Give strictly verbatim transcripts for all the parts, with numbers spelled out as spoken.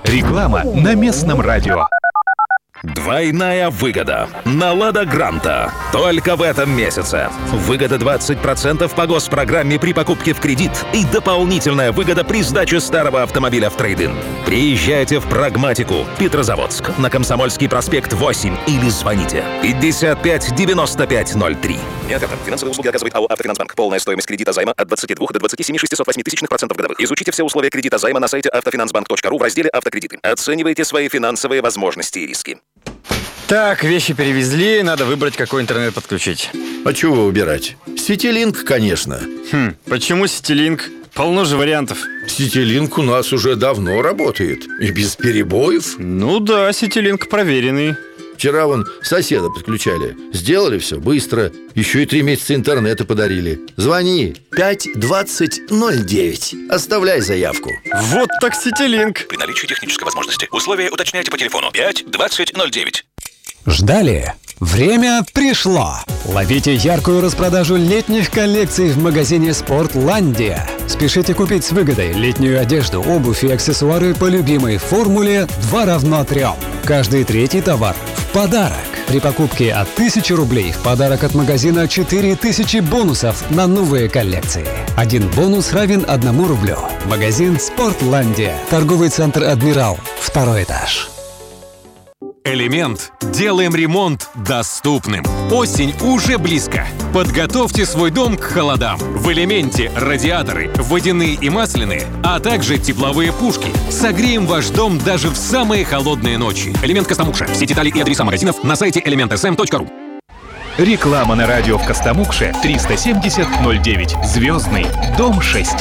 Реклама на местном радио. Двойная выгода на «Лада Гранта» только в этом месяце. Выгода двадцать процентов по госпрограмме при покупке в кредит и дополнительная выгода при сдаче старого автомобиля в трейд-ин. Приезжайте в Прагматику, Петрозаводск, на Комсомольский проспект восемь или звоните пятьдесят пять девяносто пять ноль три. Нет, это финансовые услуги оказывает АО «Автофинансбанк». Полная стоимость кредита займа от двадцати двух до двадцати семи шестисот восьми тысячных процентов годовых. Изучите все условия кредита займа на сайте автофинансбанк точка ру в разделе «Автокредиты». Оценивайте свои финансовые возможности и риски. Так, вещи перевезли, надо выбрать, какой интернет подключить. А чего выбирать? Ситилинк, конечно. Хм, почему Ситилинк? Полно же вариантов. Ситилинк у нас уже давно работает. И без перебоев. Ну да, Ситилинк проверенный. Вчера вон соседа подключали. Сделали все быстро. Еще и три месяца интернета подарили. Звони пять двадцать ноль девять. Оставляй заявку. Вот так Ситилинк. При наличии технической возможности. Условия уточняйте по телефону пять двадцать ноль девять. Ждали? Время пришло! Ловите яркую распродажу летних коллекций в магазине «Спортландия». Спешите купить с выгодой летнюю одежду, обувь и аксессуары по любимой формуле два равно трем. Каждый третий товар в подарок. При покупке от тысячи рублей в подарок от магазина четыре тысячи бонусов на новые коллекции. Один бонус равен одному рублю. Магазин «Спортландия». Торговый центр «Адмирал». Второй этаж. Элемент. Делаем ремонт доступным. Осень уже близко. Подготовьте свой дом к холодам. В Элементе радиаторы, водяные и масляные, а также тепловые пушки. Согреем ваш дом даже в самые холодные ночи. Элемент Костомукша. Все детали и адреса магазинов на сайте элемент эс эм точка ру. Реклама на радио в Костомукше триста семьдесят ноль девять. Звездный. Дом шесть.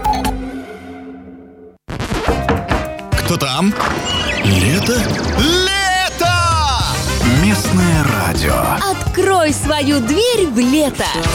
Кто там? Лето? Лето! Местное радио. Открой свою дверь в лето.